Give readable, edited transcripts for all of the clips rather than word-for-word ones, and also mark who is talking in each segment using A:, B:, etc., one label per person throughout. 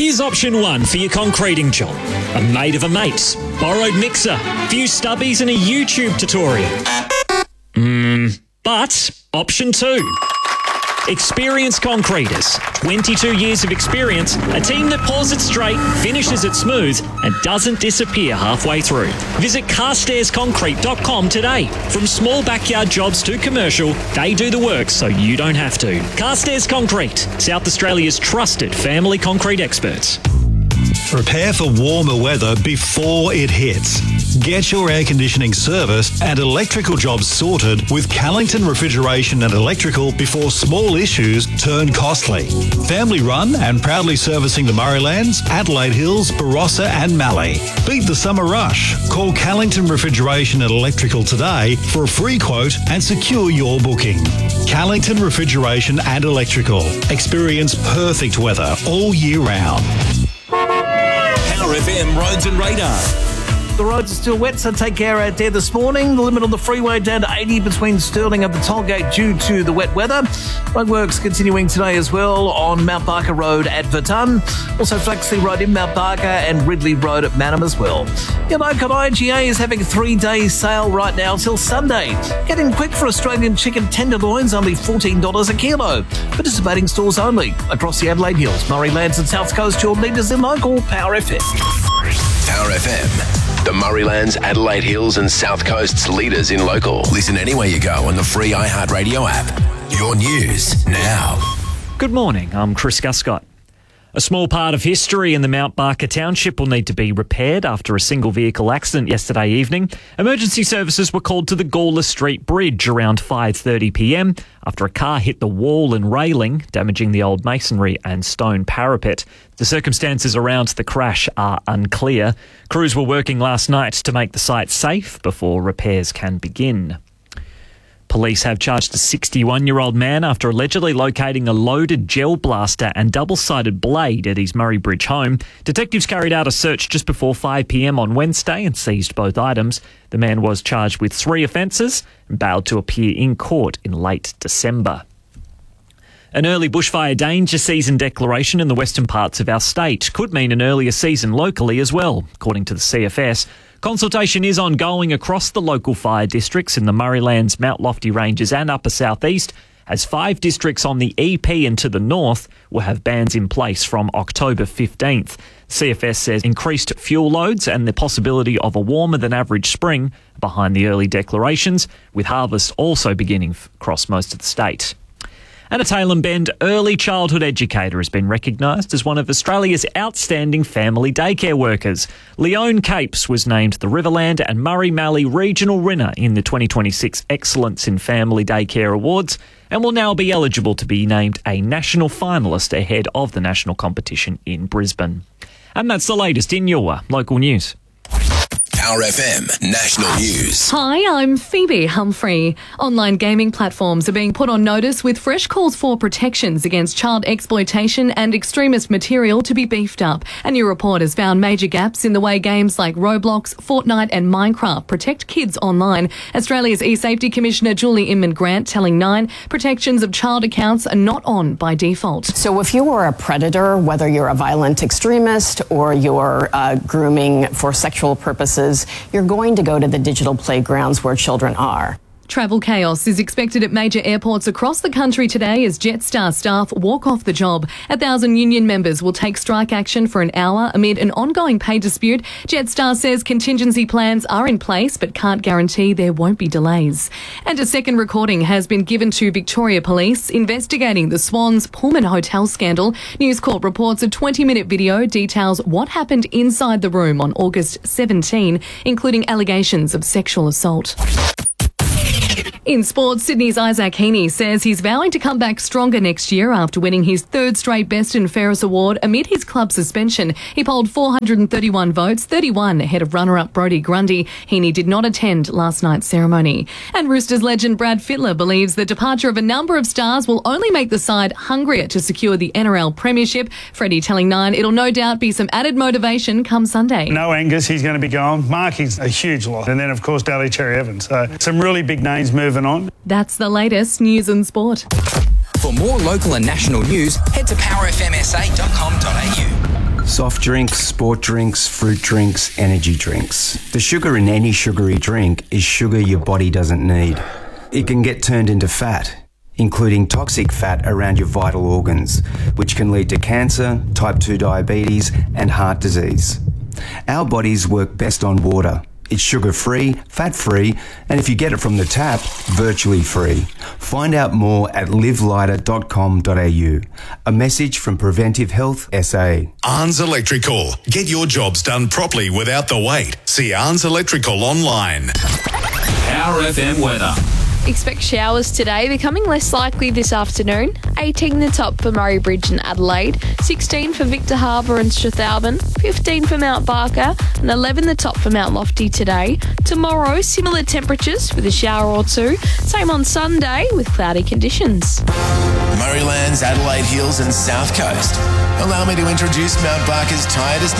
A: Here's option one for your concreting job. A mate of a mate, borrowed mixer, few stubbies and a YouTube tutorial. But option two. Experienced concreters, 22 years of experience, a team that pours it straight, finishes it smooth and doesn't disappear halfway through. Visit carstairsconcrete.com today. From small backyard jobs to commercial, they do the work so you don't have to. Carstairs Concrete, South Australia's trusted family concrete experts.
B: Prepare for warmer weather before it hits. Get your air conditioning serviced and electrical jobs sorted with Callington Refrigeration and Electrical before small issues turn costly. Family run and proudly servicing the Murraylands, Adelaide Hills, Barossa and Mallee. Beat the summer rush. Call Callington Refrigeration and Electrical today for a free quote and secure your booking. Callington Refrigeration and Electrical. Experience perfect weather all year round.
C: Power FM Roads and Radar.
D: The roads are still wet, so take care out there this morning. The limit on the freeway down to 80 between Stirling and the tollgate due to the wet weather. Roadworks continuing today as well on Mount Barker Road at Vertun. Also Flaxley Road in Mount Barker and Ridley Road at Mannum as well. Your local IGA is having a 3-day sale right now till Sunday. Get in quick for Australian chicken tenderloins, only $14 a kilo. Participating stores only across the Adelaide Hills, Murraylands and South Coast. Your leaders in local Power FM.
C: Power FM. The Murraylands, Adelaide Hills and South Coast's leaders in local. Listen anywhere you go on the free iHeartRadio app. Your news now.
A: Good morning, I'm Chris Guscott. A small part of history in the Mount Barker township will need to be repaired after a single vehicle accident yesterday evening. Emergency services were called to the Gawler Street Bridge around 5:30pm after a car hit the wall and railing, damaging the old masonry and stone parapet. The circumstances around the crash are unclear. Crews were working last night to make the site safe before repairs can begin. Police have charged a 61-year-old man after allegedly locating a loaded gel blaster and double-sided blade at his Murray Bridge home. Detectives carried out a search just before 5pm on Wednesday and seized both items. The man was charged with 3 offences and bailed to appear in court in late December. An early bushfire danger season declaration in the western parts of our state could mean an earlier season locally as well, according to the CFS. Consultation is ongoing across the local fire districts in the Murraylands, Mount Lofty Ranges and Upper South East, as 5 districts on the EP and to the north will have bans in place from October 15th. CFS says increased fuel loads and the possibility of a warmer than average spring behind the early declarations, with harvest also beginning across most of the state. And a Tailem Bend early childhood educator has been recognised as one of Australia's outstanding family daycare workers. Leone Capes was named the Riverland and Murray-Mallee regional winner in the 2026 Excellence in Family Daycare Awards and will now be eligible to be named a national finalist ahead of the national competition in Brisbane. And that's the latest in your local news.
C: Power FM National News.
E: Hi, I'm Phoebe Humphrey. Online gaming platforms are being put on notice with fresh calls for protections against child exploitation and extremist material to be beefed up. A new report has found major gaps in the way games like Roblox, Fortnite and Minecraft protect kids online. Australia's eSafety Commissioner Julie Inman-Grant telling Nine protections of child accounts are not on by default.
F: So if you are a predator, whether you're a violent extremist or you're grooming for sexual purposes, you're going to go to the digital playgrounds where children are.
E: Travel chaos is expected at major airports across the country today as Jetstar staff walk off the job. 1,000 union members will take strike action for an hour amid an ongoing pay dispute. Jetstar says contingency plans are in place but can't guarantee there won't be delays. And a second recording has been given to Victoria Police investigating the Swans Pullman Hotel scandal. News Corp reports a 20-minute video details what happened inside the room on August 17, including allegations of sexual assault. In sports, Sydney's Isaac Heaney says he's vowing to come back stronger next year after winning his 3rd straight Best and Fairest award amid his club suspension. He polled 431 votes, 31 ahead of runner-up Brodie Grundy. Heaney did not attend last night's ceremony. And Roosters legend Brad Fittler believes the departure of a number of stars will only make the side hungrier to secure the NRL Premiership. Freddie telling Nine it'll no doubt be some added motivation come Sunday.
G: No Angus, he's going to be gone. Marky's a huge lot. And then, of course, Daly Cherry Evans. So some really big names moving on.
E: That's the latest news and sport.
C: For more local and national news, head to powerfmsa.com.au.
H: Soft drinks, sport drinks, fruit drinks, energy drinks. The sugar in any sugary drink is sugar your body doesn't need. It can get turned into fat, including toxic fat around your vital organs, which can lead to cancer, type 2 diabetes, and heart disease. Our bodies work best on water. It's sugar-free, fat-free, and if you get it from the tap, virtually free. Find out more at livelighter.com.au. A message from Preventive Health SA.
I: Arns Electrical. Get your jobs done properly without the wait. See Arns Electrical online.
C: Power FM weather.
J: Expect showers today, becoming less likely this afternoon. 18 the top for Murray Bridge and Adelaide, 16 for Victor Harbour and Strathalbyn, 15 for Mount Barker, and 11 the top for Mount Lofty today. Tomorrow, similar temperatures with a shower or two. Same on Sunday with cloudy conditions.
C: Murraylands, Adelaide Hills and South Coast. Allow me to introduce Mount Barker's tiredest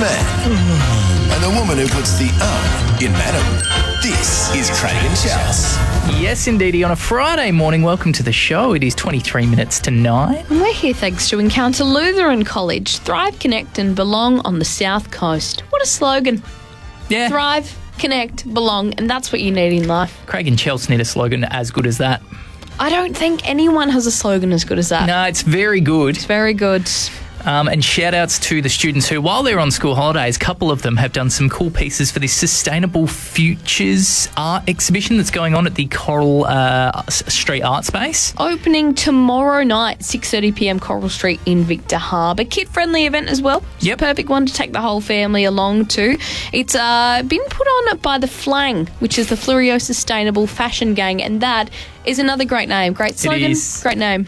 C: man and the woman who puts the in madam. This is Craig and Chels.
K: Yes, indeedy. On a Friday morning, welcome to the show. It is 23 minutes to 9.
J: And we're here thanks to Encounter Lutheran College. Thrive, connect and belong on the South Coast. What a slogan.
K: Yeah.
J: Thrive, connect, belong, and that's what you need in life.
K: Craig and Chels need a slogan as good as that.
J: I don't think anyone has a slogan as good as that.
K: No, it's very good.
J: It's very good.
K: And shout outs to the students who, while they're on school holidays, a couple of them have done some cool pieces for this Sustainable Futures art exhibition that's going on at the Coral Street Art Space.
J: Opening tomorrow night, 6:30pm, Coral Street in Victor Harbour. Kid-friendly event as well.
K: Yep.
J: Perfect one to take the whole family along to. It's been put on by the Flang, which is the Fluorio Sustainable Fashion Gang, and that is another great name. Great slogan, great name.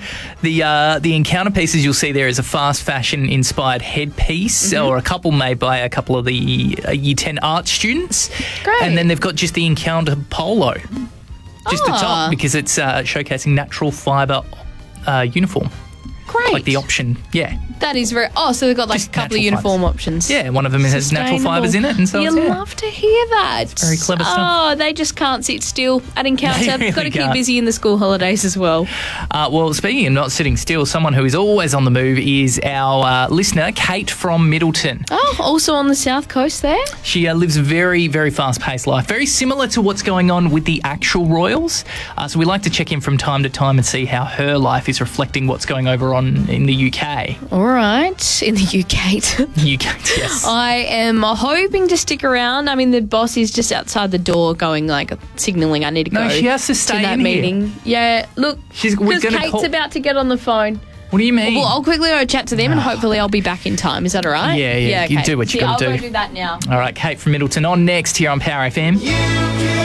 K: The encounter pieces you'll see there is a fast fashion inspired headpiece or a couple made by a couple of the Year 10 art students.
J: Great.
K: And then they've got just the encounter polo. Just the top because it's showcasing natural fibre uniform.
J: Great.
K: Like the option, yeah.
J: That is very... Oh, so they've got like
K: Just
J: a couple of
K: natural
J: uniform
K: fibres.
J: options.
K: Yeah, one of them has natural fibres in it. And so
J: you love to hear that.
K: It's very clever stuff.
J: Oh, they just can't sit still at Encounter.
K: They really
J: Got to keep
K: can't.
J: busy in the school holidays as well.
K: Well, speaking of not sitting still, someone who is always on the move is our listener, Kate from Middleton.
J: Oh, also on the South Coast there?
K: She lives a very, very fast-paced life, very similar to what's going on with the actual Royals. So we like to check in from time to time and see how her life is reflecting what's going over on in the UK.
J: All right, in the UK.
K: UK, yes.
J: I am hoping to stick around. I mean, the boss is just outside the door going, like, signalling I need to go.
K: No, she has to stay
J: that
K: in here.
J: meeting. Yeah, look,
K: we're
J: because
K: gonna
J: Kate's
K: call-
J: about to get on the phone.
K: What do you mean?
J: Well, I'll quickly go chat to them and hopefully I'll be back in time. Is that all right?
K: Yeah, you
J: okay.
K: do what you gotta
J: I'll
K: do.
J: go do that now.
K: All right, Kate from Middleton on next here on Power FM.